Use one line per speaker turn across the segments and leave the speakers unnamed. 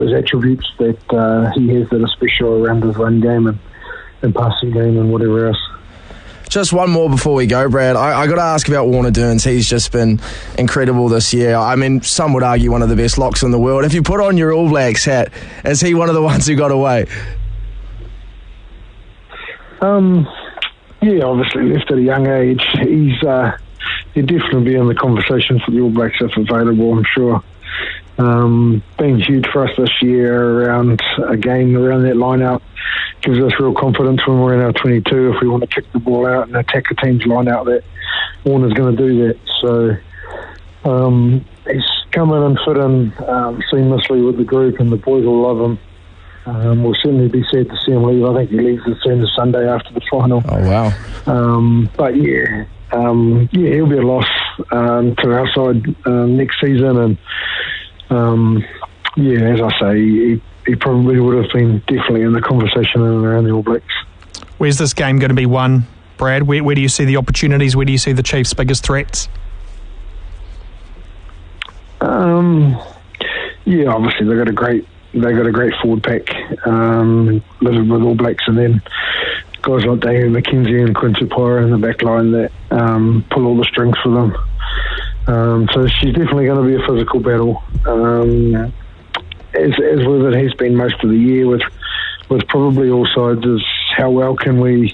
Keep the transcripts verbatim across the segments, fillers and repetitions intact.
Those attributes that uh, he has that are special around his run game and, and passing game and whatever else.
Just one more before we go, Brad. I, I got to ask about Warner Dearns. He's just been incredible this year. I mean, some would argue one of the best locks in the world. If you put on your All Blacks hat, is he one of the ones who got away?
Um, yeah, obviously left at a young age. He's uh, he'd definitely be in the conversation for the All Blacks if available, I'm sure. Um, been huge for us this year around a game around that line-out. Gives us real confidence when we're in our twenty-two. If we want to kick the ball out and attack a team's line-out, that Warner's going to do that. So um, he's come in and fit in um, seamlessly with the group, and the boys will love him. Um, we'll certainly be sad to see him leave. I think he leaves as soon as Sunday after the final.
Oh, wow.
Um, but, yeah, um, yeah, he'll be a loss um, to our side um, next season. And, um, yeah, as I say, he, he probably would have been definitely in the conversation around the All Blacks.
Where's this game going to be won, Brad? Where, where do you see the opportunities? Where do you see the Chiefs' biggest threats?
Um, yeah, obviously they've got a great they got a great forward pack, um, littered with All Blacks, and then guys like Damian McKenzie and Quincy Poira in the back line that um, pull all the strings for them. Um, so she's definitely going to be a physical battle. Um, as as with it has been most of the year, with with probably all sides, is how well can we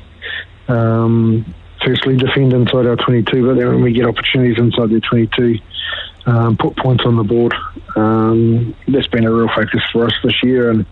um, firstly defend inside our twenty-two, but then when we get opportunities inside their twenty-two, um, put points on the board. Um, that's been a real focus for us this year, and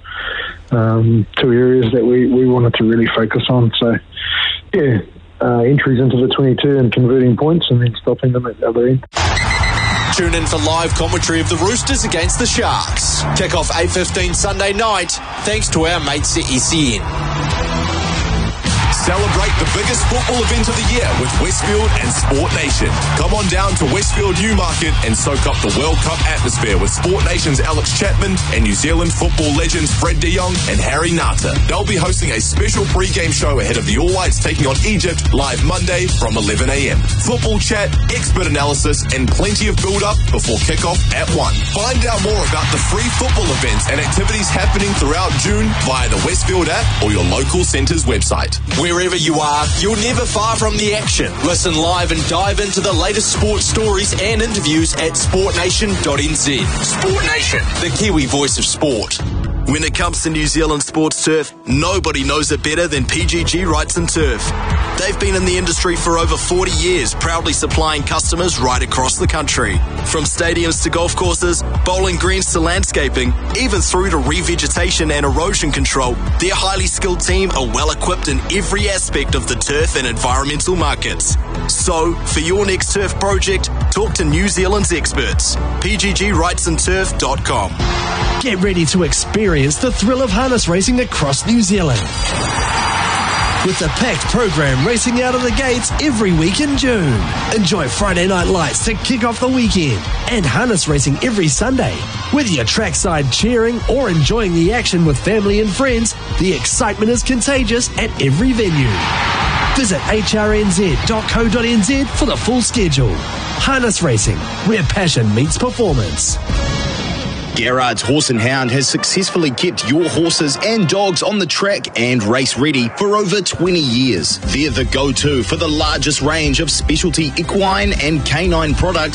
um, two areas that we, we wanted to really focus on. So, yeah, uh, entries into the twenty-two and converting points, and then stopping them at the other end.
Tune in for live commentary of the Roosters against the Sharks. Kick off eight fifteen Sunday night, thanks to our mates at S E N. Celebrate the biggest football event of the year with Westfield and Sport Nation. Come on down to Westfield Newmarket and soak up the World Cup atmosphere with Sport Nation's Alex Chapman and New Zealand football legends Fred de Jong and Harry Nata. They'll be hosting a special pre-game show ahead of the All Whites taking on Egypt live Monday from eleven a.m. Football chat, expert analysis and plenty of build-up before kick-off at one. Find out more about the free football events and activities happening throughout June via the Westfield app or your local centre's website. Wherever you are, you're never far from the action. Listen live and dive into the latest sports stories and interviews at sport nation dot n z. Sport Nation, the Kiwi voice of sport. When it comes to New Zealand sports turf, nobody knows it better than P G G Wrights and Turf. They've been in the industry for over forty years, proudly supplying customers right across the country. From stadiums to golf courses, bowling greens to landscaping, even through to revegetation and erosion control, their highly skilled team are well equipped in every aspect of the turf and environmental markets. So, for your next turf project, talk to New Zealand's experts. P G G Wrights and Turf dot com.
Get ready to experience the thrill of harness racing across New Zealand. With a packed program racing out of the gates every week in June. Enjoy Friday night lights to kick off the weekend and harness racing every Sunday. Whether you're trackside cheering or enjoying the action with family and friends, the excitement is contagious at every venue. Visit h r n z dot co dot n z for the full schedule. Harness racing, where passion meets performance.
Garrard's Horse and Hound has successfully kept your horses and dogs on the track and race ready for over twenty years. They're the go-to for the largest range of specialty equine and canine products